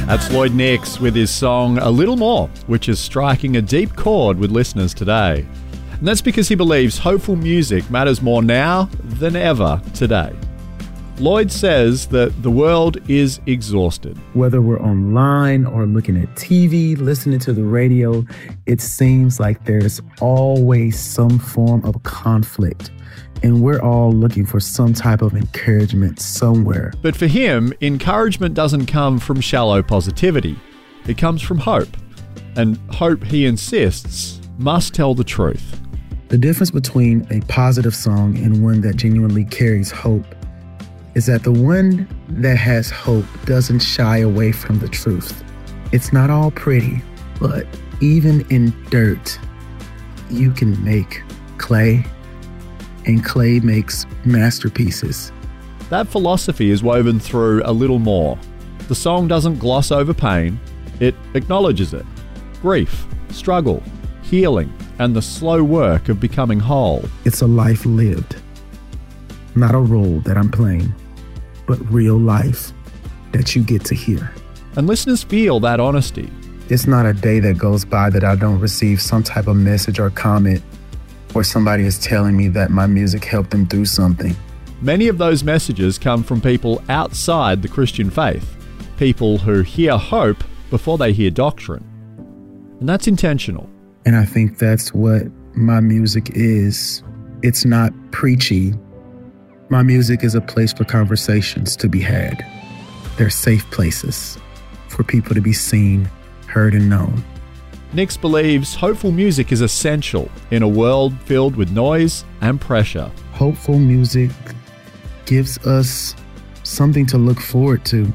That's Lloyd Nix with his song A Little More, which is striking a deep chord with listeners today. And that's because he believes hopeful music matters more now than ever today. Lloyd says that the world is exhausted. Whether we're online or looking at TV, listening to the radio, it seems like there's always some form of conflict. And we're all looking for some type of encouragement somewhere. But for him, encouragement doesn't come from shallow positivity. It comes from hope. And hope, he insists, must tell the truth. The difference between a positive song and one that genuinely carries hope is that the one that has hope doesn't shy away from the truth. It's not all pretty, but even in dirt, you can make clay. And clay makes masterpieces. That philosophy is woven through A Little More. The song doesn't gloss over pain, it acknowledges it. Grief, struggle, healing, and the slow work of becoming whole. It's a life lived, not a role that I'm playing, but real life that you get to hear. And listeners feel that honesty. It's not a day that goes by that I don't receive some type of message or comment or somebody is telling me that my music helped them through something. Many of those messages come from people outside the Christian faith, people who hear hope before they hear doctrine. And that's intentional. And I think that's what my music is. It's not preachy. My music is a place for conversations to be had. They're safe places for people to be seen, heard, and known. Nix believes hopeful music is essential in a world filled with noise and pressure. Hopeful music gives us something to look forward to.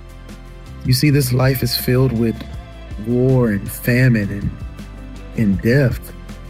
You see, this life is filled with war and famine and death.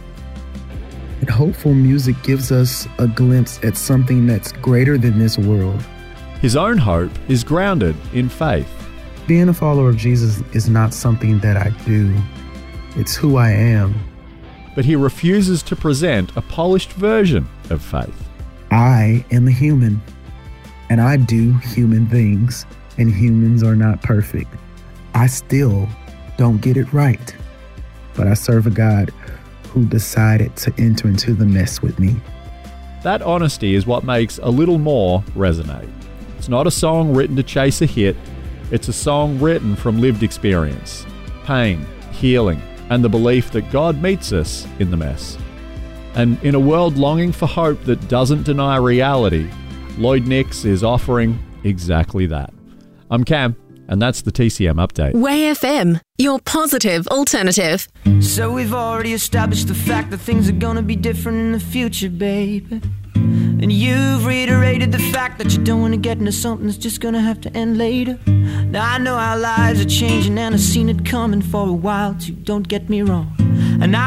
And hopeful music gives us a glimpse at something that's greater than this world. His own hope is grounded in faith. Being a follower of Jesus is not something that I do. It's who I am. But he refuses to present a polished version of faith. I am a human, and I do human things, and humans are not perfect. I still don't get it right, but I serve a God who decided to enter into the mess with me. That honesty is what makes A Little More resonate. It's not a song written to chase a hit. It's a song written from lived experience, pain, healing, and the belief that God meets us in the mess. And in a world longing for hope that doesn't deny reality, Lloyd Nix is offering exactly that. I'm Cam, and that's the TCM Update. Way FM, your positive alternative. So we've already established the fact that things are gonna be different in the future, baby. And you've reiterated the fact that you don't want to get into something that's just gonna have to end later. Now I know our lives are changing and I've seen it coming for a while too, don't get me wrong. And